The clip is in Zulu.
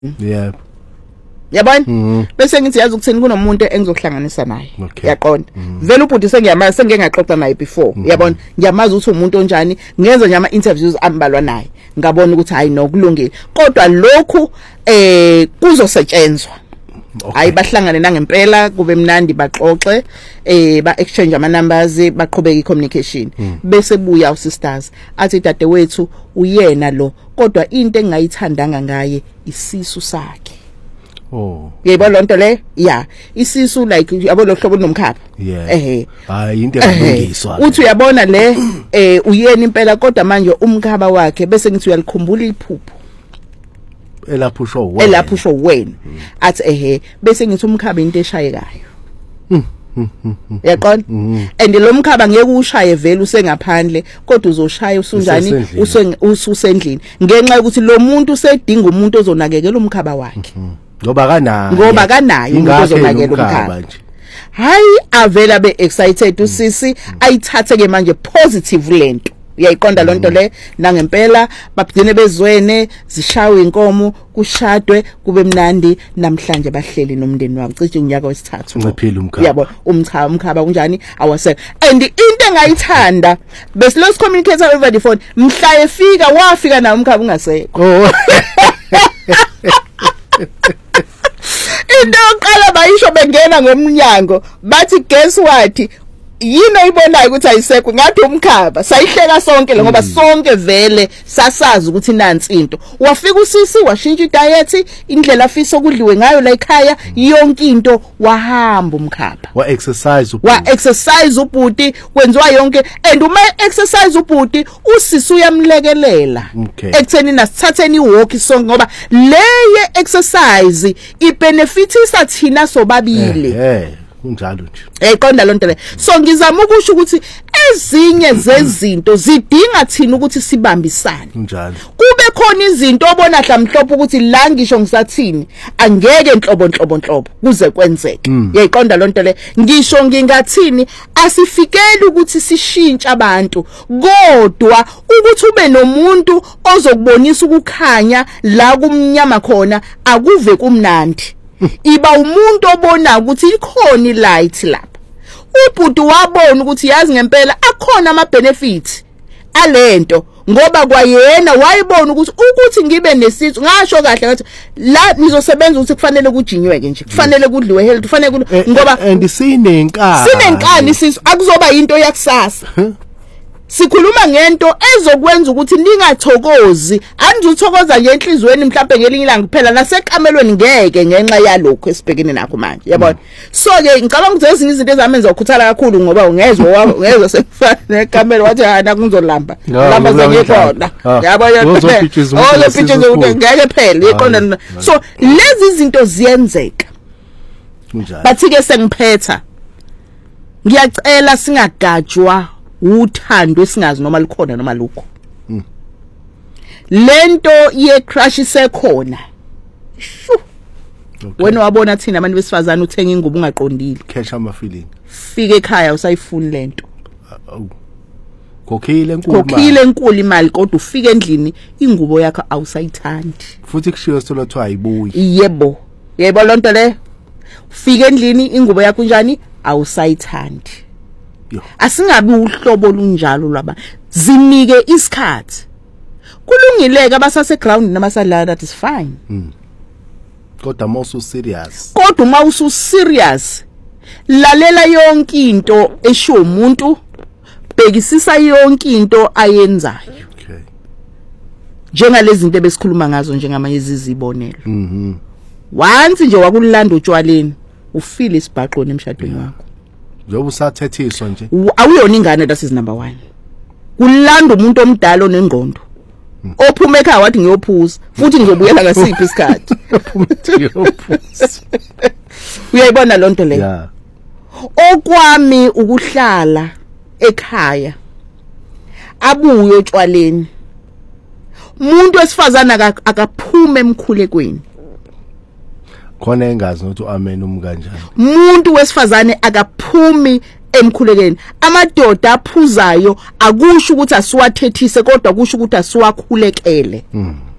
Yeah. Yabona? Bese ngithi yazi ukuthini kunomuntu engizokuhlanganisa naye. Yaqonda. Vele ubhuti sengiyamazi sengengaxoxa naye before. Yabona? Ngiyamazi ukuthi umuntu onjani, ngenza nje ama interviews ambalwa naye. Ngabona ukuthi hayi no kulungile. Kodwa lokhu kuzosetshenzwa. Hayi bahlangane nangempela kube mnandi baxoxe ba exchange ama numbers baqhubeka I-communication bese buya uSisters athi dadewethu uyena lo kodwa into engayithandanga ngaye isisu sakhe. Oh. Yebo lonto le yeah isisu like yabo lo hlobo nomkhapha. Yeah. Hayi into engalungiswa. Uthi uyabona le uyena impela kodwa manje umkhaba wakhe bese ngithi uyalikhumbula iphupho. Elapho wena athi bese ngithi umkhaba into eshayekayo. Yaqona and lo mkhaba ngeke ushaye vele usengaphandle kodwa uzoshaya usunjani ususendlini ngenxa ukuthi lo muntu usedinga umuntu ozonakekela umkhaba wakhe. Ngoba kanayo umuntu ozonakekela umkhaba. Hayi avela be excited usisi ayithathe ke manje positive lento. Uyayiqonda lonto le nangempela babudine bezwene zishawe inkomo kushadwe kube mnandi namhlanje bahleli nomndeni wabo cishe unyaka wesithathu ngiphila umkhaba yabo umkhaba kunjani awase and into engayithanda bese lo communicator over the phone mhla efika wafika nawo umkhaba ungasekho into oqala bayisho bengena ngomnyango bathi guess what yini oyibonayo ukuthi ayisekho ngathi umkhaba sayihleka sonke le ngoba sonke vele sasazi ukuthi nansi into wafika usisi washintsha idiet indlela afisa ukudliwe ngayo la ekhaya yonke into wahamba umkhaba wa exercise ubhuti kwenziwa yonke and uma exercise ubhuti usisi uyamlekelela ekutheni nasithatheni iwalk sonke ngoba leye exercise ibenefitisa thina sobabili kunjalo nje eqonda lonto le so ngizama ukusho ukuthi ezinye zezinto zidinga thina ukuthi sibambisane kunjalo kube khona izinto obona mhlophe ukuthi la ngisho ngisathini angeke enhlobo kuze kwenzeke yayiqonda lonto le ngisho ngingathini asifikeli ukuthi sishintshe abantu kodwa ukuthi ube nomuntu ozokubonisa ukukhanya la kumnyama khona akuve kumnandi iba umuntu obona ukuthi ikhona ilight lapha ubhuti wabona ukuthi yazi ngempela akhona ama benefits alento ngoba kwayena wayibona ukuthi ngibe nesizwe ngasho kahle ngathi la nizosebenza ukuthi kufanele kujinyweke nje kufanele kudliwe health kufanele ngoba and sinenkani sizwe akuzoba into yakusasa sikhuluma ngento ezokwenza ukuthi ningathokozi anizuthokoza nje enhlizweni mhlawumbe ngelinye ilanga kuphela nasekamelweni ngeke ngenxa yalokho esibhekene nakho manje yabona so ke ngicabanga ukuthi ezinye izinto ezamenza ukukhuthala kakhulu ngoba ungezwe sekufana ekamelo wathi hana kuzolamba lamba sengikhona yabona pictures ukuthi ngeke phela iqonda so lezi izinto ziyenzeka njalo bathi ke sengiphetha ngiyacela singagajwa uthando esingazi noma likhona noma lukho lento ye crush isekhona wena wabona thina abantu besifazana uthenga ingubo ungaqondile catch ama feeling fika ekhaya usayifuni lento kokhile enkulu imali kodwa ufika endlini ingubo yakho awusayithandi futhi kushiyo sithola ukuthi ayibuyi yebo lonto le ufika endlini ingubo yakho njani awusayithandi asingabi uhlobo olunjalo lwaba zinike isikhathi kulungileke abasase ground nabasadlala that is fine kodwa uma usu serious lalela yonke into esho umuntu bhekisisa yonke into ayenzayo njengalezi zinto besikhuluma ngazo njengamanye izibonelo once nje wakulanda utshwaleni ufile isibhaqo emshadweni wakho njengoba usathethiswa nje awuyona ingane that is number 1 kulanda umuntu omdala onengqondo ophuma ekhaya wathi ngiyophuza futhi ngizobuyela ngasiphi isikhathi uyayibona lonto le okwami ukuhlala ekhaya abuye otshwaleni umuntu wesifazana akaphume emkhulekweni khona engazi ukuthi amen umkanjani umuntu wesifazane akaphumi emkhulekeni amadoda aphuzayo akusho ukuthi asiwathethise kodwa kusho ukuthi asiwakhulekele